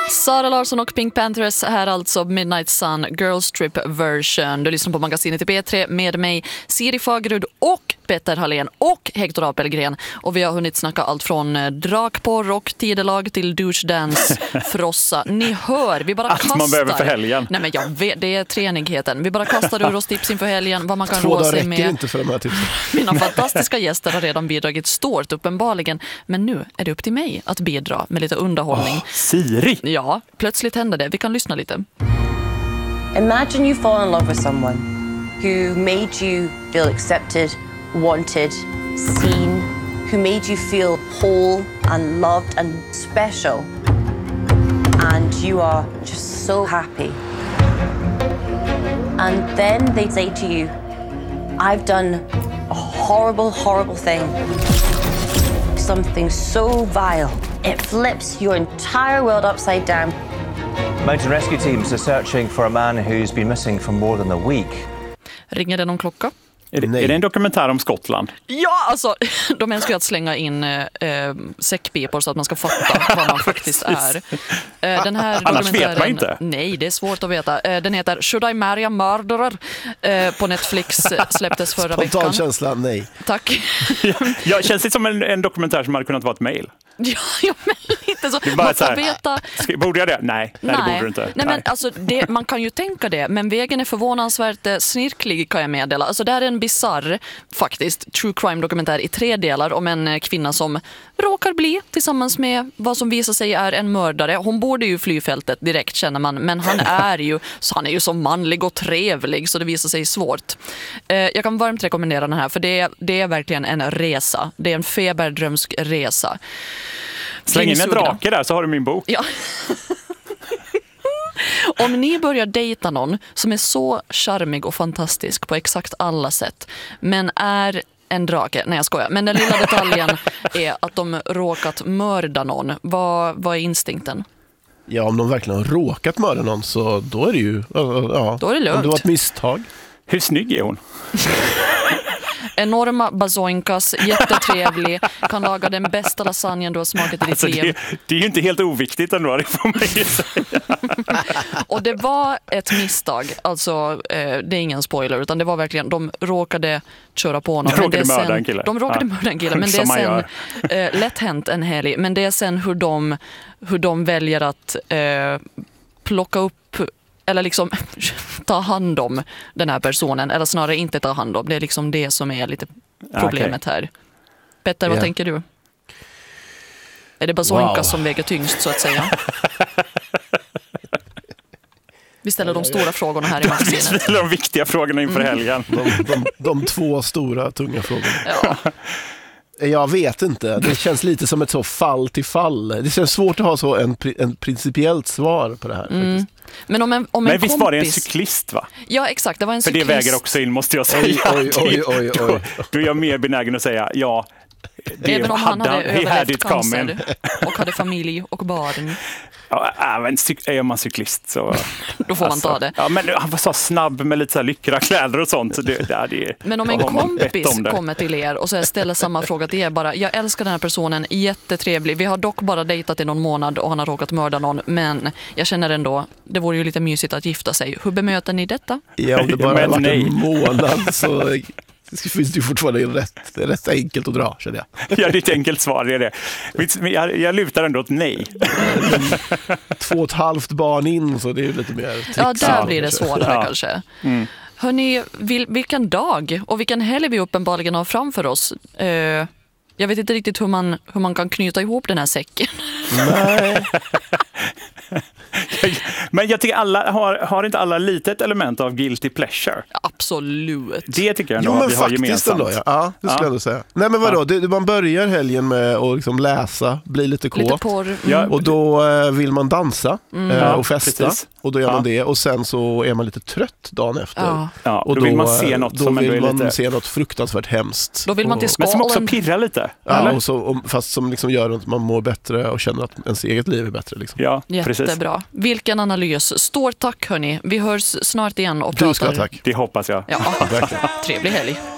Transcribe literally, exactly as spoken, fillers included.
Sara Larsson och Pink Panthers här, alltså Midnight Sun Girls Trip version. Du lyssnar på magasinet i P tre med mig, Siri Fagerud och Petter Hallén och Hector Apelgren. Och vi har hunnit snacka allt från drakporr och tidelag till douchedance, frossa. Ni hör, vi bara allt kastar. Man behöver för helgen. Nej, men jag vet, det är treenigheten. Vi bara kastar ur oss tips inför helgen, vad man kan roa sig med. Två dagar räcker inte för de här tipsen. Mina fantastiska gäster har redan bidragit stort uppenbarligen. Men nu är det upp till mig att bidra med lite underhållning. Oh, Siri! Ja, plötsligt händer det. Vi kan lyssna lite. Imagine you fall in love with someone who made you feel accepted, wanted, seen, who made you feel whole and loved and special. And you are just so happy. And then they say to you, I've done a horrible, horrible thing. Something so vile. It flips your entire world upside down. Mountain rescue teams are searching for a man who's been missing for more than a week. Ringer det någon klocka? Är det, är det en dokumentär om Skottland? Ja, alltså, de älskar ju att slänga in eh, säckpipor så att man ska fatta vad man faktiskt är. Eh, den här Annars vet man inte. Nej, det är svårt att veta. Eh, den heter Should I Marry a Murderer? Eh, på Netflix, släpptes förra Spontan veckan. känsla, nej. Tack. Ja, känns det som en, en dokumentär som hade kunnat vara ett mejl? Ja, ja, men lite så. Det är bara Man så får här, veta... ska, borde jag det? Nej, nej, det borde du inte. Nej, Nej. men alltså, det, man kan ju tänka det, men vägen är förvånansvärt eh, snirklig, kan jag meddela. Alltså, det här är en bizarr, faktiskt, true crime-dokumentär i tre delar om en eh, kvinna som råkar bli tillsammans med vad som visar sig är en mördare. Hon borde ju fly fältet direkt, känner man, men han är ju så han är ju så manlig och trevlig så det visar sig svårt. Eh, jag kan varmt rekommendera den här, för det, det är verkligen en resa. Det är en feberdrömsk resa. Släng in en drake där så har du min bok. Ja. Om ni börjar dejta någon som är så charmig och fantastisk på exakt alla sätt, men är en drake, nej jag skojar, men den lilla detaljen är att de råkat mörda någon, vad, vad är instinkten? Ja, om de verkligen har råkat mörda någon så då är det ju, ja, då är det lugnt. Om det var ett misstag. Hur snygg är hon? Enorma bazoinkas, jättetrevlig, kan laga den bästa lasagnen du har smakat i ditt Alltså, liv. det, det är ju inte helt oviktigt ändå, det får man ju säga. Och det var ett misstag, alltså eh, det är ingen spoiler, utan det var verkligen, de råkade köra på honom. De råkade men det är mörda sen, en kille. De råkade Ja. mörda en kille, men det är sen eh, lätt hänt en helg. Men det är sen hur de, hur de väljer att eh, plocka upp eller liksom ta hand om den här personen, eller snarare inte ta hand om. Det är liksom det som är lite problemet okay. här. Petter, vad yeah. tänker du? Är det bazoinka wow. som väger tyngst, så att säga? Vi ställer de stora frågorna här i magasinet. Vi ställer de viktiga frågorna inför helgen. De, de, de två stora, tunga frågorna. Ja. Jag vet inte. Det känns lite som ett så fall till fall. Det känns svårt att ha så en, en principiellt svar på det här. Mm. Faktiskt. Men om en, om Men en visst kompis... var det en cyklist, va? Ja, exakt. Det var en För cyklist. det väger också in, måste jag säga. Oj, oj, oj, oj, oj. Då, då är jag mer benägen att säga ja. Det Även om han hade, hade överlevt cancer coming. och hade familj och barn. Ja, men är man cyklist så... Då får alltså, man ta det. Ja, men han var så snabb med lite så här lyckra kläder och sånt. Så det, det, det, men om en kompis kommer till er och så ställer samma fråga till er bara, jag älskar den här personen, jättetrevlig. Vi har dock bara dejtat i någon månad och han har råkat mörda någon, men jag känner ändå, det vore ju lite mysigt att gifta sig. Hur bemöter ni detta? Ja, om det bara har varit en månad så... Det finns ju fortfarande rätt, det är rätt enkelt att dra, känner jag. Ja, det är ett enkelt svar, det är det. Jag, jag lutar ändå åt nej. Två och ett halvt barn in, så det är ju lite mer tricks. Ja, där blir det svårare ja. kanske. Mm. Hörrni, vil, vilken dag och vilken helg vi uppenbarligen har framför oss. Uh, jag vet inte riktigt hur man, hur man kan knyta ihop den här säcken. Nej. Men jag tycker alla har, har inte alla litet element av guilty pleasure? Absolut. Det tycker jag ändå jo, men vi har faktiskt gemensamt. Ändå, ja. Ja, det skulle ja. jag ändå säga. Nej, men vadå? Det, man börjar helgen med att liksom läsa, bli lite kåt. Lite porr. Mm. Ja, och då eh, vill man dansa mm. eh, och festa. Precis. Och då gör ja. man det. Och sen så är man lite trött dagen efter. Ja. Ja, och då, då vill man se något då som vill är man lite... se något fruktansvärt hemskt. Då vill man till skalen. Men som också pirrar lite. Ja, och så, fast som liksom gör att man mår bättre och känner att ens eget liv är bättre. Liksom. Ja, jättebra. Precis. Vilken analys. Stort tack, hörni. Vi hörs snart igen och du pratar. ska tack. Det hoppas jag. Ja, trevlig helg.